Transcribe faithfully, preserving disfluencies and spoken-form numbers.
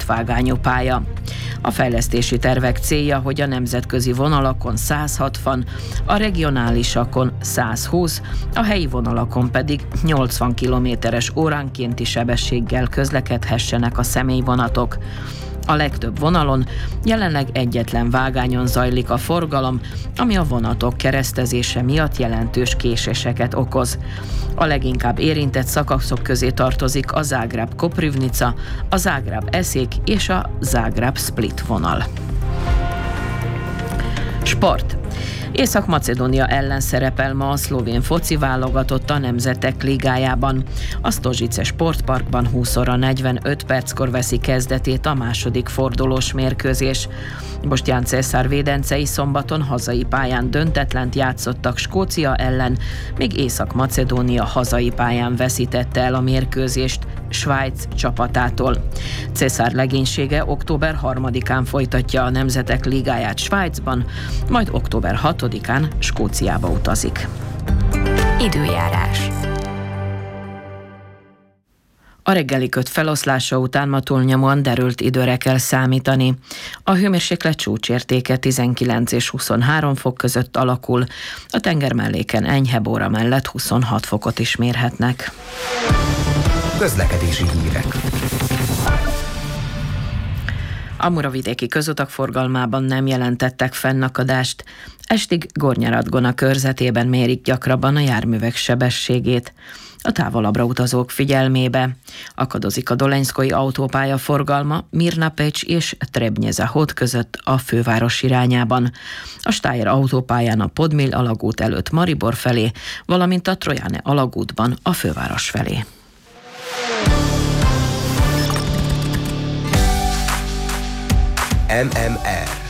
hatvágányú pálya. A fejlesztési tervek célja, hogy a nemzetközi vonalakon száz hatvan, a regionálisakon száz húsz, a helyi vonalakon pedig nyolcvan kilométeres óránkénti sebességgel közlekedhessenek a személyvonatok. A legtöbb vonalon jelenleg egyetlen vágányon zajlik a forgalom, ami a vonatok keresztezése miatt jelentős késéseket okoz. A leginkább érintett szakaszok közé tartozik a Zágráb-Koprivnica, a Zágráb-Eszék és a Zágráb-Split vonal. Sport. Észak-Macedónia ellen szerepel ma a szlovén foci válogatott a Nemzetek Ligájában. A Stožice sportparkban húsz óra negyvenöt perckor veszi kezdetét a második fordulós mérkőzés. Boštjan Cesar védencei szombaton hazai pályán döntetlent játszottak Skócia ellen, míg Észak-Macedónia hazai pályán veszítette el a mérkőzést Svájc csapatától. Cesar legénysége október harmadikán folytatja a Nemzetek Ligáját Svájcban, majd október hatodikán Skóciába utazik. Időjárás. A reggeli köd feloszlása után ma túlnyomóan derült időre kell számítani. A hőmérséklet csúcsértéke tizenkilenc és huszonhárom fok között alakul, a tengermelléken enyhe bóra mellett huszonhat fokot is mérhetnek. Közlekedési hírek. A muravidéki közutak forgalmában nem jelentettek fennakadást. Estig Gornyaradgona körzetében mérik gyakrabban a járművek sebességét. A távolabbra utazók figyelmébe akadozik a Dolenszkói autópálya forgalma Mirnapecs és Trebnye-Zahod között a főváros irányában. A Stájer autópályán a Podmil alagút előtt Maribor felé, valamint a Trojane alagútban a főváros felé. em em er